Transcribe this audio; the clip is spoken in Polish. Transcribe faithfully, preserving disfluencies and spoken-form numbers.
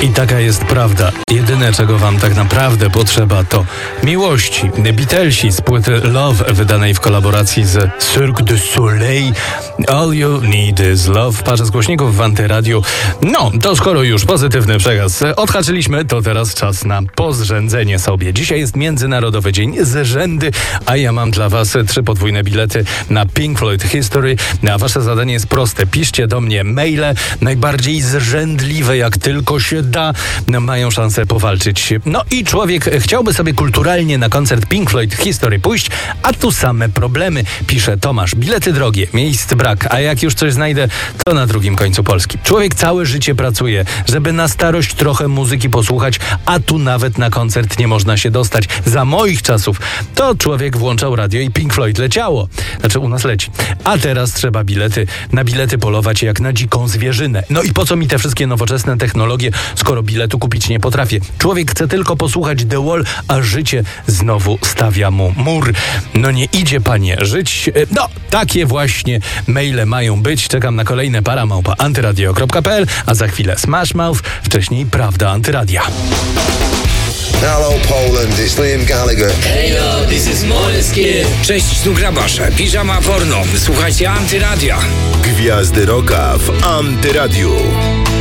I taka jest prawda. Jedyne, czego wam tak naprawdę potrzeba, to miłości. Beatlesi z płyty Love, wydanej w kolaboracji z Cirque du Soleil. All you need is love. W parze z głośników w Antyradiu. No, to skoro już pozytywny przekaz odhaczyliśmy, to teraz czas na pozrzędzenie sobie. Dzisiaj jest Międzynarodowy Dzień Zrzędy, a ja mam dla was trzy podwójne bilety na Pink Floyd History. A wasze zadanie jest proste. Piszcie do mnie maile, najbardziej zrzędliwe jak tylko się da. Mają szansę powalczyć. No i człowiek chciałby sobie kulturalnie na koncert Pink Floyd History pójść, a tu same problemy. Pisze Tomasz. Bilety drogie, miejsc brak, a jak już coś znajdę, to na drugim końcu Polski. Człowiek całe życie pracuje, żeby na starość trochę muzyki posłuchać, a tu nawet na koncert nie można się dostać. Za moich czasów to człowiek włączał radio i Pink Floyd leciało. Znaczy u nas leci. A teraz trzeba bilety, na bilety polować jak na dziką zwierzynę. No i po co mi te wszystkie nowoczesne technologie, skoro biletu kupić nie potrafię? Człowiek chce tylko posłuchać The Wall, a życie znowu stawia mu mur. No nie idzie, panie, żyć. No, takie właśnie maile mają być. Czekam na kolejne paramałpa antyradio kropka p l, a za chwilę Smash Mouth, wcześniej Prawda Antyradia. Hello Poland, it's Liam Gallagher. Hey yo, this is Måneskin. Cześć, tu Grabasze, piżama porno. Słuchajcie Antyradia. Gwiazdy Rocka w Antyradiu.